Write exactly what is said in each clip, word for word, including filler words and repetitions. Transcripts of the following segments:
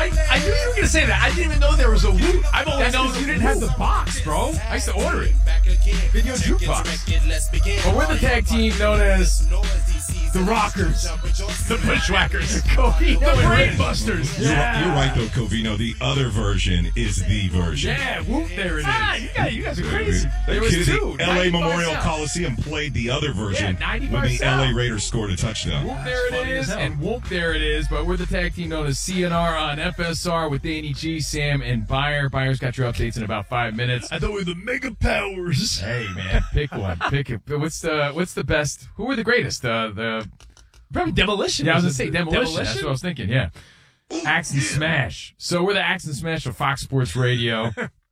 I, I knew you were gonna say that. I didn't even know there was a Whoop. I've only That's known 'cause you the didn't have the box, bro. I used to order it. Video jukebox. But we're the tag team known as the Rockers, the Bushwhackers, Covino the and Brain Rich. Busters. You're, Yeah. you're right, though, Covino. The other version is the version. Yeah, whoop, there it is. Ah, you guys, you guys are crazy. There Are was you kidding two. me? L A ninety-five Memorial South. Coliseum played the other version Yeah, when ninety-five the South. L A Raiders scored a touchdown. Whoop, there funny it as is, hell. and whoop, there it is. But we're the tag team known as C N R on F S R with Danny G, Sam, and Buyer. Buyer's got your updates in about five minutes. I thought we were the Mega Powers. Hey, man, pick one. Pick it. What's the What's the best? Who were the greatest? Uh, the Probably Demolition. Yeah, I was gonna it say the Demolition. That's what I was thinking. Yeah, Axe and Smash. So we're the Axe and Smash of Fox Sports Radio.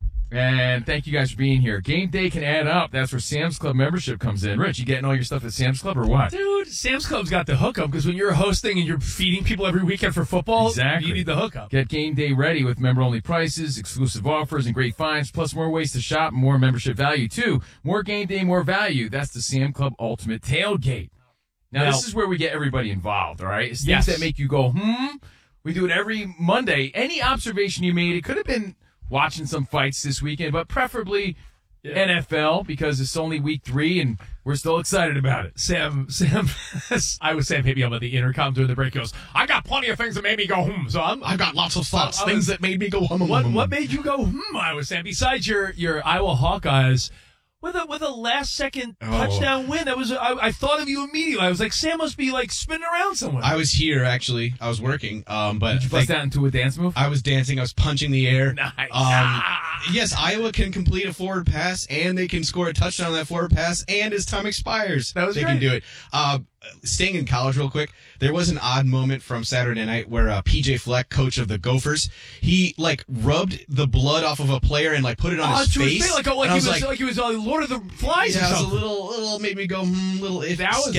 And thank you guys for being here. Game day can add up. That's where Sam's Club membership comes in. Rich, you getting all your stuff at Sam's Club or what? Dude, Sam's Club's got the hookup because when you're hosting and you're feeding people every weekend for football, Exactly. you need the hookup. Get game day ready with member-only prices, exclusive offers, and great finds, plus more ways to shop, more membership value, too. More game day, more value. That's the Sam Club Ultimate Tailgate. Now, Now- this is where we get everybody involved, all right? It's things Yes. that make you go, hmm. We do it every Monday. Any observation you made, it could have been watching some fights this weekend, but preferably N F L because it's only week three and we're still excited about it. Sam, Sam, I was Sam hit me up on the intercom during the break. He goes, I got plenty of things that made me go, hmm. So I'm, I've got lots of thoughts, I was- things that made me go hum. hum, What hum, what hum. made you go, hmm, I was saying, besides your, your Iowa Hawkeyes, with a with a last second Oh. touchdown win, that was I, I thought of you immediately. I was like, Sam must be like spinning around somewhere. I was here actually. I was working, um, but Did you bust like, that into a dance move? I was dancing. I was punching the air. Nice. Um, Ah. yes, Iowa can complete a forward pass, and they can score a touchdown on that forward pass, and as time expires, That was they great. can do it. Uh, staying in college real quick, there was an odd moment from Saturday night where uh, P J Fleck, coach of the Gophers, he like rubbed the blood off of a player and like put it on Oh, his to his face. face, like, oh, like And I he was like, like he was uh, Lord of the Flies yeah, or it was a something. little, little made me go, hmm, little. If That was